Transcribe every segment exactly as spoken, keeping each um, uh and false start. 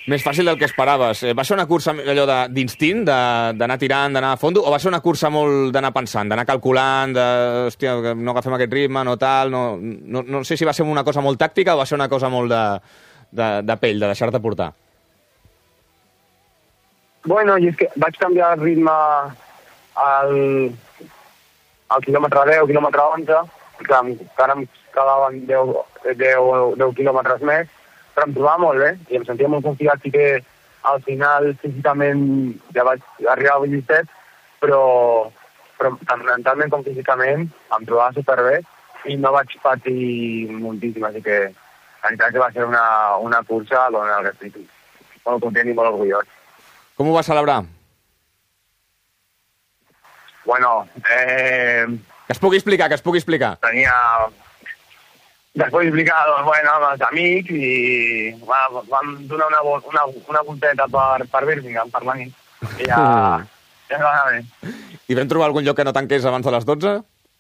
més fàcil del que esperaves. Va ser una cursa allò d'instint, d'anar tirant, d'anar a fondo, o va ser una cursa molt d'anar pensant, d'anar calculant, de, hòstia, no agafem aquest ritme, no tal, no, no, no sé si va ser una cosa molt tàctica o va ser una cosa molt de, de, de pell, de deixar-te portar? Bueno, i és que vaig canviar el ritme al, al quilòmetre deu, quilòmetre onze, que encara em quedaven deu quilòmetres més, però em trobava molt bé i em sentia molt confiat. Sí que al final físicament ja vaig arribar a vint-i-set, però, però tant mentalment com físicament em trobava superbé i no vaig patir moltíssim, així que la veritat que va ser una, una cursa on el estic molt content i molt orgullós. Com ho vas celebrar? Bueno, eh... Que es pugui explicar, que es pugui explicar. Tenia... Després explicar, doncs, bueno, amb els amics i bueno, vam donar una, una, una volteta per, per Birmingham, per la nit. I ja, ja va anar bé. I vam trobar algun lloc que no tanqués abans de les dotze?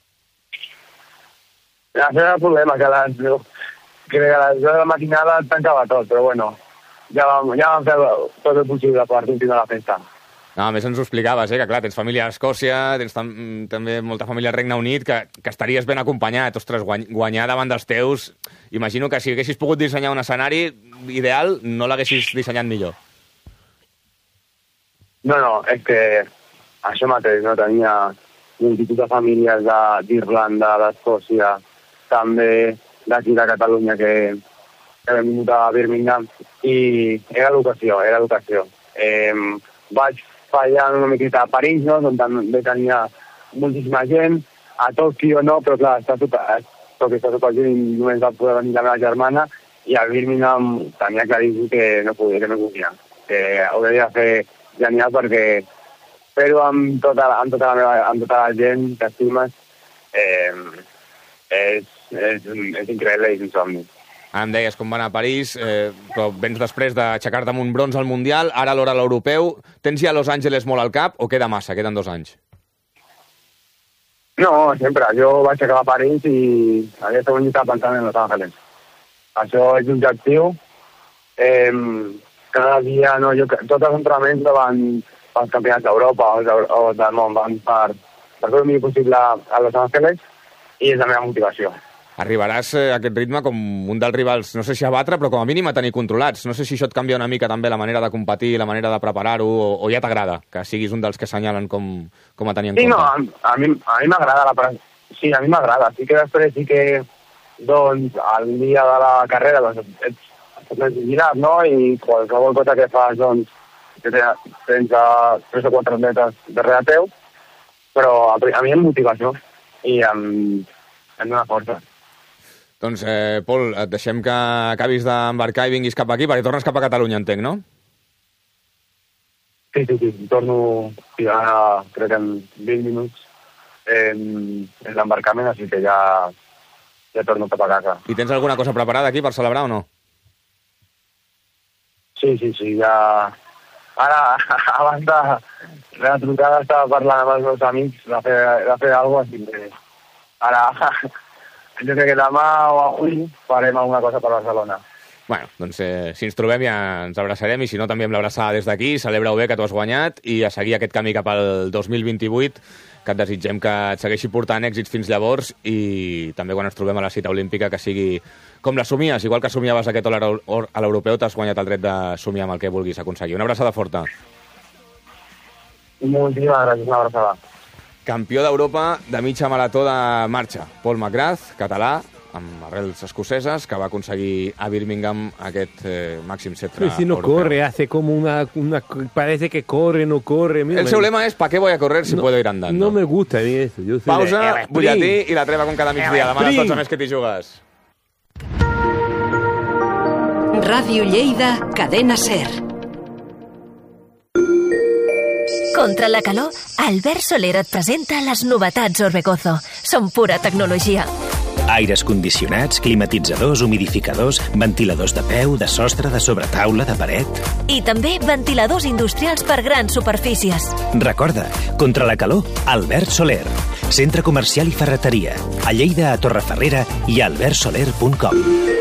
Ja, això era el problema, que a les, que a les deu de la matinada tancava tot, però bueno, ja vam, ja vam fer tot el possible per continuar la festa. No, a més ens ho explicaves, eh? Que clar, tens família a Escòcia, tens tam també molta família al Regne Unit, que, que estaries ben acompanyat. Ostres, guany guanyar davant dels teus... Imagino que si haguessis pogut dissenyar un escenari ideal, no l'haguessis dissenyat millor. No, no, és que això mateix, no? Tenia multitud de famílies d'Irlanda, d'Escòcia, també d'aquí de Catalunya, que, que hem vingut a Birmingham, i era l'ocasió, era l'ocasió. Eh, vaig fallant una miqueta a París, no? On també tenia moltíssima gent, a Tòquio no, però clar, està super, perquè està super gent i només va poder venir la meva germana, i a Birmingham tenia claríssim que no podia, que no podia, que ho devia fer genial perquè fer-ho amb tota, amb, tota la meva, amb tota la gent que estimes eh, és, és, és increïble i és un somni. Ara em deies com va anar a París, eh, però vens després d'aixecar-te amb un bronze al Mundial, ara l'hora a l'Europeu. Tens ja Los Angeles molt al cap o queda massa? Queden dos anys? No, sempre. Jo vaig acabar a París i aquesta vull estar pensant en Los Angeles. Això és l'objectiu. Eh, cada dia, no, jo, tots els entrenaments no van pels campionats d'Europa o, o del món, van per, per fer el millor possible a Los Angeles i és la meva motivació. Arribaràs a aquest ritme com un dels rivals, no sé si a batre, però com a mínim a tenir controlats. No sé si això et canvia una mica també la manera de competir, la manera de preparar-ho, o, o ja t'agrada que siguis un dels que assenyalen com, com a tenir en sí, compte? Sí, no, a, a mi a mi m'agrada la sí, a mi m'agrada. Sí que després sí que, doncs, al dia de la carrera, doncs, ets, ets girat, no? I qualsevol cosa que fas, doncs, que tens a tres o quatre metres darrere teu, però a, a mi em motiva això i em, em dona força. Doncs, eh, Pol, et deixem que acabis d'embarcar i vinguis cap aquí, perquè tornes cap a Catalunya, entenc, no? Sí, sí, sí. Torno ara, crec que en vint minuts en, en l'embarcament, així que ja, ja torno cap a casa. I tens alguna cosa preparada aquí per celebrar o no? Sí, sí, sí, ja... Ara, abans de la trucada, estava parlant amb els meus amics de fer, de fer alguna cosa, així que ara... Jo crec que demà o avui farem alguna cosa per Barcelona. Bueno, doncs eh, si ens trobem ja ens abraçarem i si no també amb l'abraçada des d'aquí. Celebra-ho bé que t'ho has guanyat i a seguir aquest camí cap al dos mil vint-i-vuit, que et desitgem que et segueixi portant èxits fins llavors i també quan ens trobem a la cita olímpica que sigui com la somies. Igual que somiaves aquest or a l'europeu, t'has guanyat el dret de somiar amb el que vulguis aconseguir. Una abraçada forta. Moltíssimes gràcies, una abraçada. Campió d'Europa de mitja marató de marxa. Paul McGrath, català, amb arrels escoceses, que va aconseguir a Birmingham aquest eh, màxim cetre si no europeu. Corre, hace como una, una... Parece que corre, no corre. Mira, el seu lema és ¿para qué voy a correr si no, puedo ir andando? No me gusta a mí eso. Yo soy Pausa, de... butlletí i la treva com cada migdia. Demà a les dotze més que t'hi jugues. Ràdio Lleida, Cadena Ser. Contra la calor, Albert Soler et presenta les novetats Orbegozo. Són pura tecnologia. Aires condicionats, climatitzadors, humidificadors, ventiladors de peu, de sostre, de sobretaula, de paret... I també ventiladors industrials per grans superfícies. Recorda, contra la calor, Albert Soler. Centre comercial i ferreteria. A Lleida, a Torreferrera i a albert soler punt com.